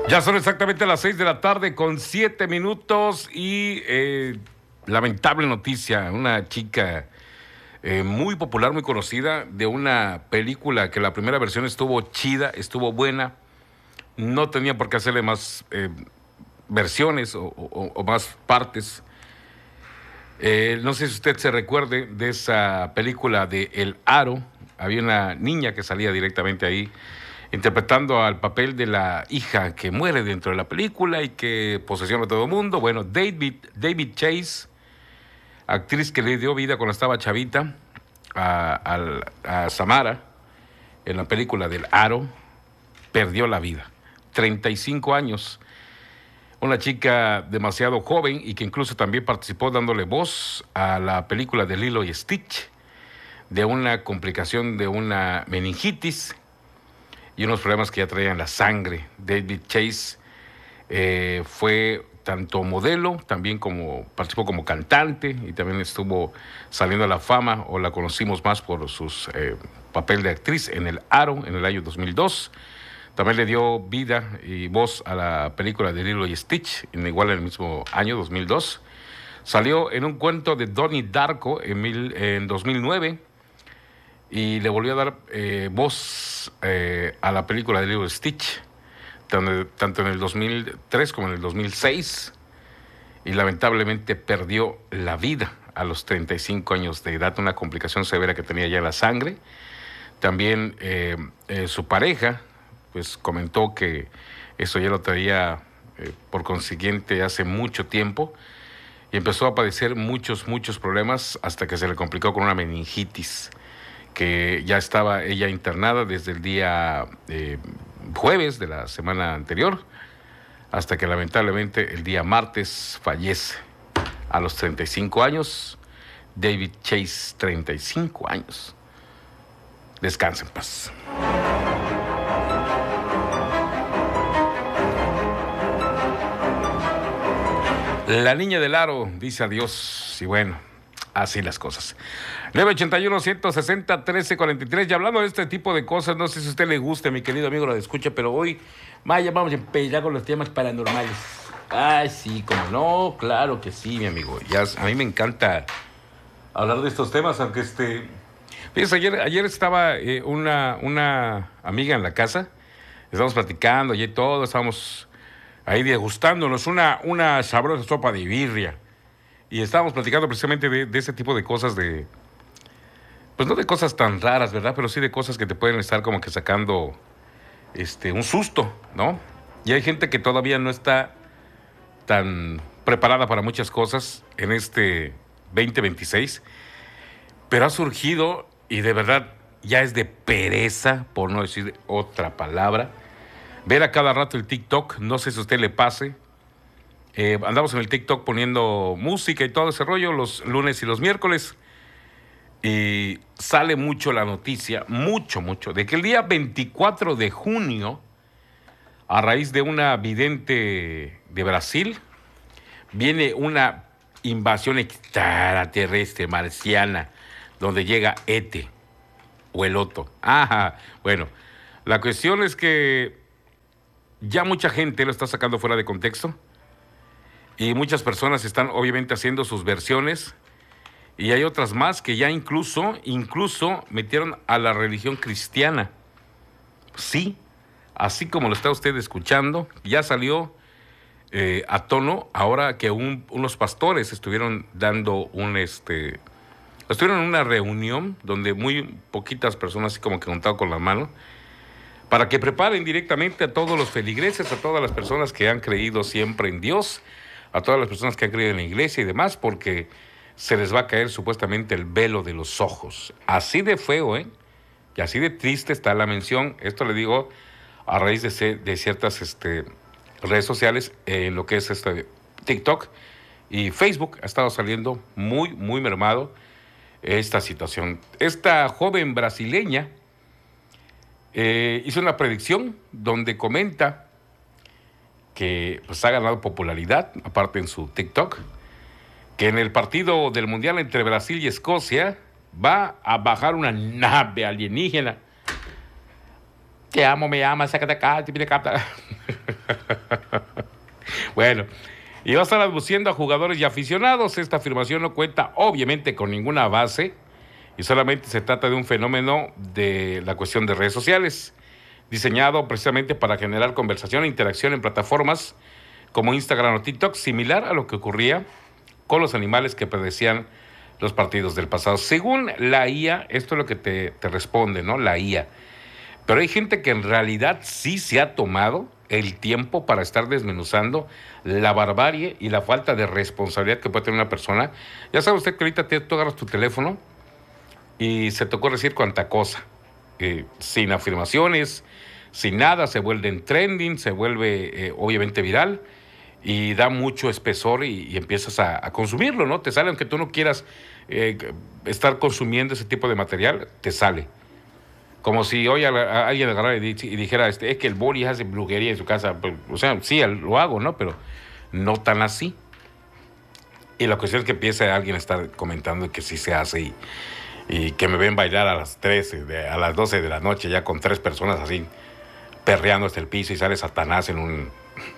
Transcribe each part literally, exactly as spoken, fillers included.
Ya son exactamente las seis de la tarde con siete minutos y eh, lamentable noticia, una chica eh, muy popular, muy conocida, de una película que la primera versión estuvo chida, estuvo buena, no tenía por qué hacerle más eh, versiones o, o, o más partes. Eh, no sé si usted se recuerde de esa película de El Aro, había una niña que salía directamente ahí interpretando al papel de la hija que muere dentro de la película y que posesiona a todo el mundo. Bueno, David, David Chase, actriz que le dio vida cuando estaba chavita a, a, a Samara en la película del Aro, perdió la vida. treinta y cinco años. Una chica demasiado joven y que incluso también participó dándole voz a la película de Lilo y Stitch, de una complicación de una meningitis y unos problemas que ya traía en la sangre. David Chase eh, fue tanto modelo, también como participó como cantante y también estuvo saliendo a la fama, o la conocimos más por su eh, papel de actriz en El Aro en el año dos mil dos. También le dio vida y voz a la película de Lilo y Stitch, en igual en el mismo año, dos mil dos. Salió en un cuento de Donnie Darko en, mil, en dos mil nueve, y le volvió a dar eh, voz eh, a la película de Lilo y Stitch, tanto, tanto en el dos mil tres como en el dos mil seis, y lamentablemente perdió la vida a los treinta y cinco años de edad, una complicación severa que tenía ya en la sangre. También eh, eh, su pareja pues comentó que eso ya lo traía eh, por consiguiente hace mucho tiempo, y empezó a padecer muchos, muchos problemas hasta que se le complicó con una meningitis, que ya estaba ella internada desde el día eh, jueves de la semana anterior, hasta que lamentablemente el día martes fallece a los treinta y cinco años. David Chase, treinta y cinco años. Descansa en paz. La niña del Aro dice adiós, y bueno, así las cosas. nueve ochenta y uno, ciento sesenta, trece cuarenta y tres. Y hablando de este tipo de cosas, no sé si a usted le gusta, mi querido amigo, lo escucha, pero hoy, Maya, vamos a empezar con los temas paranormales. Ay, sí, como no, claro que sí, mi amigo. Ya, a mí me encanta hablar de estos temas, aunque este... Fíjese, ayer, ayer estaba eh, una, una amiga en la casa, estábamos platicando y todo, estábamos ahí degustándonos una, una sabrosa sopa de birria. Y estábamos platicando precisamente de, de ese tipo de cosas, de... Pues no de cosas tan raras, ¿verdad? Pero sí de cosas que te pueden estar como que sacando este, un susto, ¿no? Y hay gente que todavía no está tan preparada para muchas cosas en este veinte veintiséis, pero ha surgido, y de verdad ya es de pereza, por no decir otra palabra, ver a cada rato el TikTok. No sé si a usted le pase. Eh, andamos en el TikTok poniendo música y todo ese rollo los lunes y los miércoles, y sale mucho la noticia, mucho, mucho, de que el día veinticuatro de junio, a raíz de una vidente de Brasil, viene una invasión extraterrestre marciana, donde llega Ete o el Otto. Ajá, bueno, la cuestión es que ya mucha gente lo está sacando fuera de contexto, y muchas personas están obviamente haciendo sus versiones, y hay otras más que ya incluso, incluso metieron a la religión cristiana. Sí, así como lo está usted escuchando, ya salió eh, a tono ahora que un, unos pastores estuvieron dando un, este, estuvieron en una reunión donde muy poquitas personas, así como que contaban con la mano, para que preparen directamente a todos los feligreses, a todas las personas que han creído siempre en Dios, a todas las personas que han creído en la iglesia y demás, porque se les va a caer supuestamente el velo de los ojos. Así de feo, ¿eh? Y así de triste está la mención. Esto le digo a raíz de, ser, de ciertas este, redes sociales, en eh, lo que es este TikTok y Facebook. Ha estado saliendo muy, muy mermado esta situación. Esta joven brasileña eh, hizo una predicción donde comenta que pues, ha ganado popularidad, aparte en su TikTok, que en el partido del Mundial entre Brasil y Escocia va a bajar una nave alienígena. Te amo, me amas, sácate acá, te pide acá. Bueno, y va a estar aduciendo a jugadores y aficionados. Esta afirmación no cuenta, obviamente, con ninguna base y solamente se trata de un fenómeno de la cuestión de redes sociales, diseñado precisamente para generar conversación e interacción en plataformas como Instagram o TikTok, similar a lo que ocurría con los animales que predecían los partidos del pasado. Según la I A, esto es lo que te, te responde, ¿no? La I A. Pero hay gente que en realidad sí se ha tomado el tiempo para estar desmenuzando la barbarie y la falta de responsabilidad que puede tener una persona. Ya sabe usted que ahorita te, tú agarras tu teléfono y se te ocurre decir cuánta cosa, eh, sin afirmaciones, sin nada, se vuelve en trending, se vuelve eh, obviamente viral y da mucho espesor y, y empiezas a, a consumirlo, ¿no? Te sale, aunque tú no quieras eh, estar consumiendo ese tipo de material, te sale. Como si hoy a, a alguien agarrara y, y dijera, este, es que el Boris hace brujería en su casa. Pues, o sea, sí, lo hago, ¿no? Pero no tan así. Y la cuestión es que empieza alguien a estar comentando que sí se hace y, y que me ven bailar a las trece, de, a las doce de la noche ya con tres personas así, perreando hasta el piso y sale Satanás en un...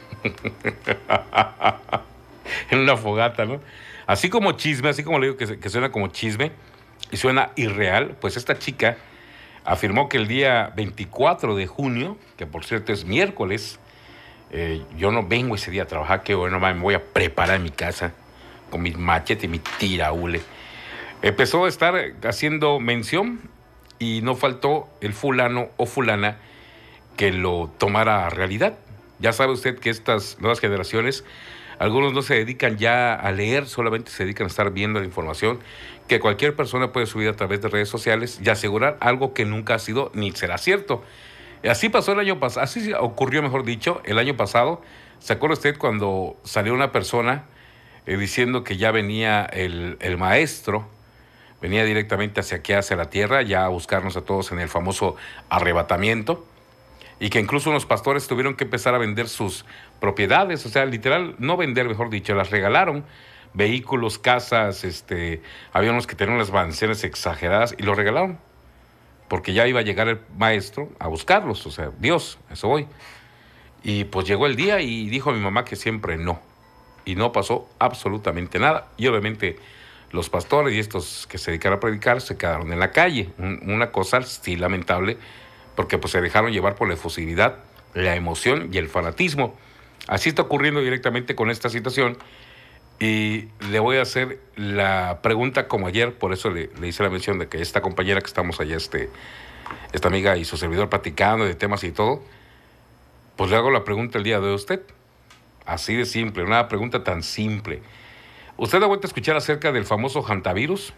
en una fogata, ¿no? Así como chisme, así como le digo que, que suena como chisme y suena irreal, pues esta chica afirmó que el día veinticuatro de junio, que por cierto es miércoles, eh, yo no vengo ese día a trabajar, que bueno, me voy a preparar en mi casa con mis machetes y mi tiraúle. Empezó a estar haciendo mención y no faltó el fulano o fulana que lo tomara a realidad. Ya sabe usted que estas nuevas generaciones, algunos no se dedican ya a leer, solamente se dedican a estar viendo la información que cualquier persona puede subir a través de redes sociales y asegurar algo que nunca ha sido ni será cierto. Así pasó el año pasado, así ocurrió, mejor dicho, el año pasado. ¿Se acuerda usted cuando salió una persona eh, diciendo que ya venía el, el maestro, venía directamente hacia aquí, hacia la tierra, ya a buscarnos a todos en el famoso arrebatamiento? Y que incluso unos pastores tuvieron que empezar a vender sus propiedades, o sea, literal, no vender, mejor dicho, las regalaron, vehículos, casas, este, había unos que tenían unas mansiones exageradas y los regalaron, porque ya iba a llegar el maestro a buscarlos, o sea, Dios, eso voy. Y pues llegó el día y dijo a mi mamá que siempre no, y no pasó absolutamente nada, y obviamente los pastores y estos que se dedicaron a predicar se quedaron en la calle, una cosa sí lamentable, porque pues se dejaron llevar por la efusividad, la emoción y el fanatismo. Así está ocurriendo directamente con esta situación y le voy a hacer la pregunta como ayer, por eso le, le hice la mención de que esta compañera que estamos allá, este, esta amiga y su servidor platicando de temas y todo, pues le hago la pregunta el día de hoy a usted. Así de simple, una pregunta tan simple. ¿Usted ha vuelto a escuchar acerca del famoso hantavirus?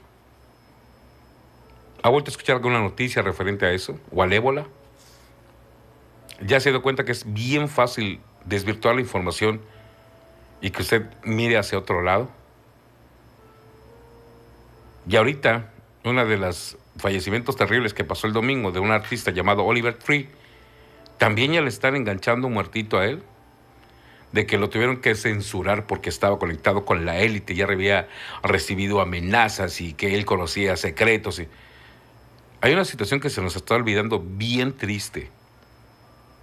¿Ha vuelto a escuchar alguna noticia referente a eso? ¿O al ébola? ¿Ya se ha dado cuenta que es bien fácil desvirtuar la información y que usted mire hacia otro lado? Y ahorita, uno de los fallecimientos terribles que pasó el domingo de un artista llamado Oliver Tree, también ya le están enganchando un muertito a él, de que lo tuvieron que censurar porque estaba conectado con la élite, ya había recibido amenazas y que él conocía secretos. Y... hay una situación que se nos está olvidando bien triste.